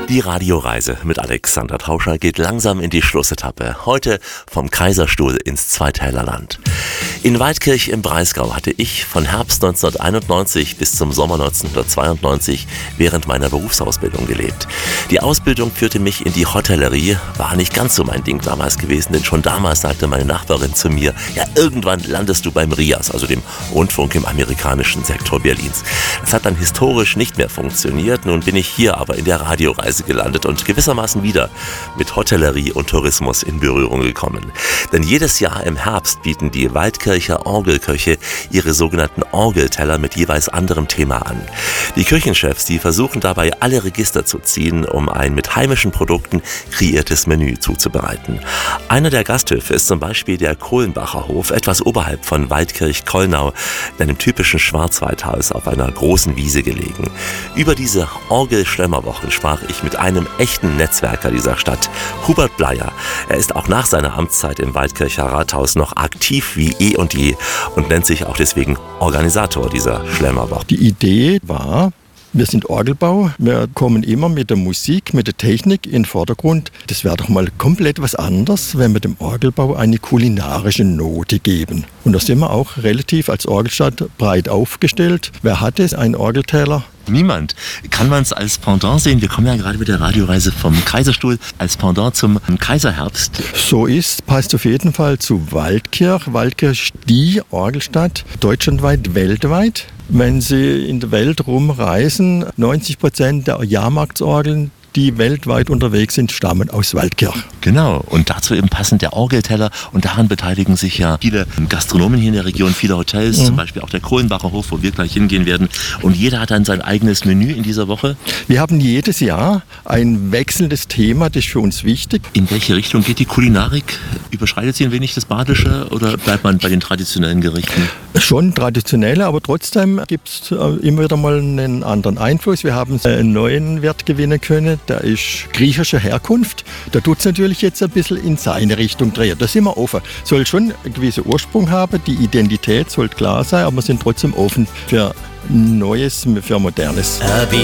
Die Radioreise mit Alexander Tauscher geht langsam in die Schlussetappe. Heute vom Kaiserstuhl ins Zweiteilerland. In Waldkirch im Breisgau hatte ich von Herbst 1991 bis zum Sommer 1992 während meiner Berufsausbildung gelebt. Die Ausbildung führte mich in die Hotellerie, war nicht ganz so mein Ding damals gewesen, denn schon damals sagte meine Nachbarin zu mir, ja, irgendwann landest du beim RIAS, also dem Rundfunk im amerikanischen Sektor Berlins. Das hat dann historisch nicht mehr funktioniert, nun bin ich hier aber in der Radioreise gelandet und gewissermaßen wieder mit Hotellerie und Tourismus in Berührung gekommen. Denn jedes Jahr im Herbst bieten die Waldkircher Orgelköche ihre sogenannten Orgelteller mit jeweils anderem Thema an. Die Küchenchefs, die versuchen dabei alle Register zu ziehen, um ein mit heimischen Produkten kreiertes Menü zuzubereiten. Einer der Gasthöfe ist zum Beispiel der Kohlenbacher Hof, etwas oberhalb von Waldkirch-Kollnau, in einem typischen Schwarzwaldhaus auf einer großen Wiese gelegen. Über diese Orgelschlemmerwochen sprach ich mit einem echten Netzwerker dieser Stadt, Hubert Bleier. Er ist auch nach seiner Amtszeit im Waldkircher Rathaus noch aktiv wie eh und je und nennt sich auch deswegen Organisator dieser Schlemmerwochen. Die Idee war, wir sind Orgelbau, wir kommen immer mit der Musik, mit der Technik in den Vordergrund. Das wäre doch mal komplett was anderes, wenn wir dem Orgelbau eine kulinarische Note geben. Und da sind wir auch relativ als Orgelstadt breit aufgestellt. Wer hat es, einen Orgelteller? Niemand. Kann man es als Pendant sehen? Wir kommen ja gerade mit der Radioreise vom Kaiserstuhl als Pendant zum Kaiserherbst. So passt auf jeden Fall zu Waldkirch. Waldkirch, die Orgelstadt, deutschlandweit, weltweit. Wenn Sie in der Welt rumreisen, 90% der Jahrmarktsorgeln, die weltweit unterwegs sind, stammen aus Waldkirch. Genau, und dazu eben passend der Orgelteller. Und daran beteiligen sich ja viele Gastronomen hier in der Region, viele Hotels, zum Beispiel auch der Kohlenbacher Hof, wo wir gleich hingehen werden. Und jeder hat dann sein eigenes Menü in dieser Woche. Wir haben jedes Jahr ein wechselndes Thema, das ist für uns wichtig. In welche Richtung geht die Kulinarik? Überschreitet sie ein wenig das Badische oder bleibt man bei den traditionellen Gerichten? Schon traditionelle, aber trotzdem gibt es immer wieder mal einen anderen Einfluss. Wir haben einen neuen Wert gewinnen können, der ist griechischer Herkunft. Da tut es natürlich jetzt ein bisschen in seine Richtung drehen. Da sind wir offen. Soll schon einen gewissen Ursprung haben, die Identität soll klar sein, aber wir sind trotzdem offen für Neues, für Modernes. I'll be